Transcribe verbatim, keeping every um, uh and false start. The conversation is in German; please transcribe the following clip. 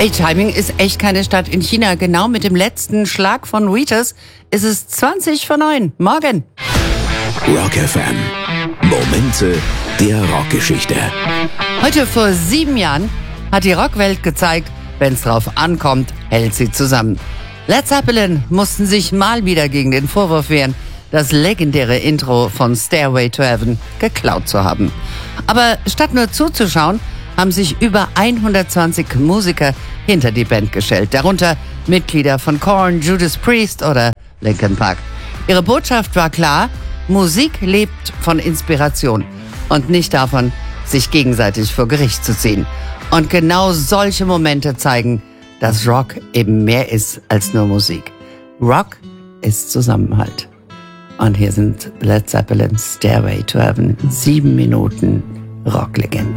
Ey, Taiping ist echt keine Stadt in China. Genau mit dem letzten Schlag von Reuters ist es zwanzig vor neun. Morgen. Rock F M. Momente der Rockgeschichte. Heute vor sieben Jahren hat die Rockwelt gezeigt, wenn es drauf ankommt, hält sie zusammen. Led Zeppelin mussten sich mal wieder gegen den Vorwurf wehren, das legendäre Intro von Stairway to Heaven geklaut zu haben. Aber statt nur zuzuschauen, haben sich über hundertzwanzig Musiker hinter die Band gestellt, darunter Mitglieder von Korn, Judas Priest oder Linkin Park. Ihre Botschaft war klar: Musik lebt von Inspiration und nicht davon, sich gegenseitig vor Gericht zu ziehen. Und genau solche Momente zeigen, dass Rock eben mehr ist als nur Musik. Rock ist Zusammenhalt. Und hier sind Led Zeppelin, Stairway to Heaven, sieben Minuten Rocklegende.